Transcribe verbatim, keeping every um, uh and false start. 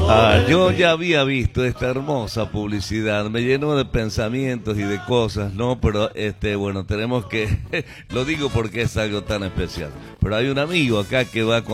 Ah, yo ya había visto esta hermosa publicidad, me llenó de pensamientos y de cosas, ¿no? Pero, este, bueno, tenemos que, lo digo porque es algo tan especial. Pero hay un amigo acá que va a